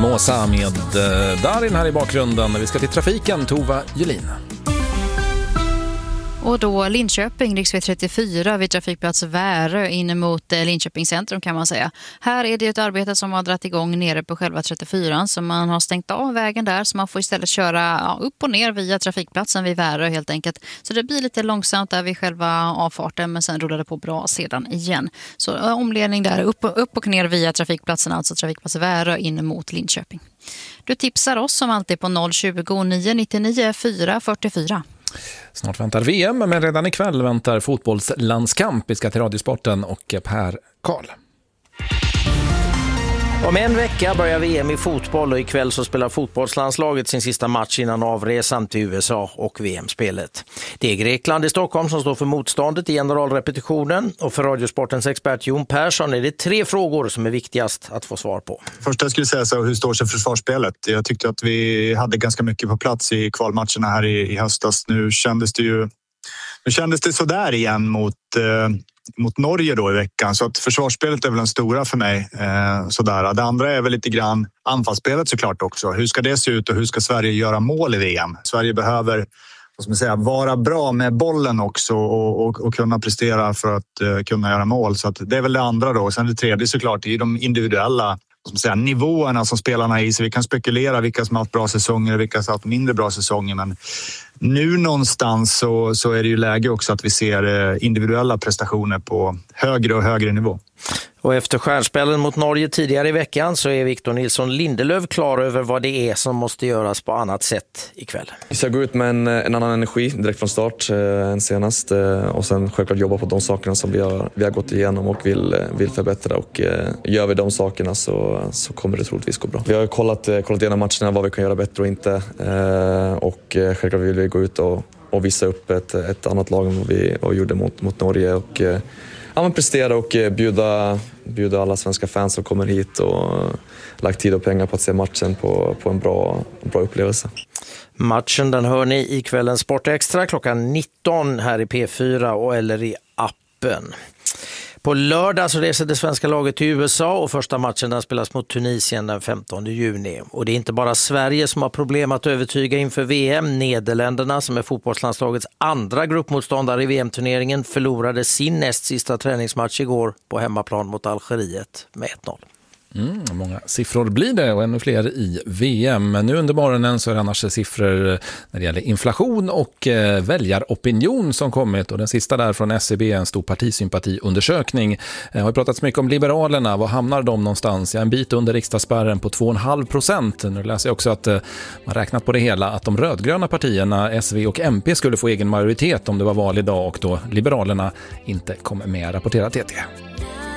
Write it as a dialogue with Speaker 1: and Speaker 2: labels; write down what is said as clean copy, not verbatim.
Speaker 1: Formosa med Darin här i bakgrunden. Vi ska till trafiken, Tova Julin.
Speaker 2: Och då Linköping, riksväg 34 vid trafikplats Värö in mot Linköping centrum kan man säga. Här är det ett arbete som har dratt igång nere på själva 34, så man har stängt av vägen där, så man får istället köra upp och ner via trafikplatsen vid Värö helt enkelt. Så det blir lite långsamt där vid själva avfarten, men sen rullar det på bra sedan igen. Så omledning där upp och ner via trafikplatsen, alltså trafikplats Värö in mot Linköping. Du tipsar oss som alltid på 020 999 444.
Speaker 1: Snart väntar VM, men redan ikväll väntar fotbollslandskamp. Vi ska till Radiosporten och Per Karl.
Speaker 3: Om en vecka börjar VM i fotboll och ikväll så spelar fotbollslandslaget sin sista match innan avresan till USA och VM-spelet. Det är Grekland i Stockholm som står för motståndet i generalrepetitionen, och för Radiosportens expert Jon Persson är det 3 frågor som är viktigast att få svar på.
Speaker 4: Först jag skulle säga så, hur står sig försvarsspelet? Jag tyckte att vi hade ganska mycket på plats i kvalmatcherna här i höstas. Nu kändes det sådär igen mot Norge då i veckan, så att försvarsspelet är väl den stora för mig. Sådär. Det andra är väl lite grann anfallsspelet såklart också. Hur ska det se ut och hur ska Sverige göra mål i VM? Sverige behöver vara bra med bollen också och kunna prestera för att kunna göra mål. Så att det är väl det andra då. Och sen det tredje såklart är de individuella nivåerna som spelarna är i. Så vi kan spekulera vilka som har haft bra säsonger och vilka som har haft mindre bra säsonger, men nu någonstans så är det ju läge också att vi ser individuella prestationer på högre och högre nivå.
Speaker 3: Och efter stjärnspelen mot Norge tidigare i veckan så är Victor Nilsson Lindelöf klar över vad det är som måste göras på annat sätt ikväll.
Speaker 5: Vi ska gå ut med en annan energi direkt från start än senast, och sen självklart jobba på de sakerna som vi har gått igenom och vill förbättra, och gör vi de sakerna så kommer det troligtvis gå bra. Vi har kollat igenom matcherna vad vi kan göra bättre och inte, och självklart vill vi gå ut och visa upp ett annat lag än vad vi gjorde mot Norge, och prestera och bjuda alla svenska fans som kommer hit och lagt tid och pengar på att se matchen på en bra upplevelse.
Speaker 3: Matchen den hör ni i kvällens Sportextra klockan 19 här i P4 och eller i appen. På lördag så reser det svenska laget till USA, och första matchen där spelas mot Tunisien den 15 juni. Och det är inte bara Sverige som har problem att övertyga inför VM. Nederländerna, som är fotbollslandslagets andra gruppmotståndare i VM-turneringen, förlorade sin näst sista träningsmatch igår på hemmaplan mot Algeriet med 1-0.
Speaker 1: Många siffror blir det, och ännu fler i VM. Men nu under morgonen så är det annars siffror när det gäller inflation och väljaropinion som kommit. Och den sista där från SCB är en stor partisympatiundersökning. Det har pratats mycket om Liberalerna. Vad hamnar de någonstans? Ja, en bit under riksdagsspärren på 2,5%. Nu läser jag också att man räknat på det hela att de rödgröna partierna SV och MP skulle få egen majoritet om det var val idag, och då Liberalerna inte kom med, rapporterar TT.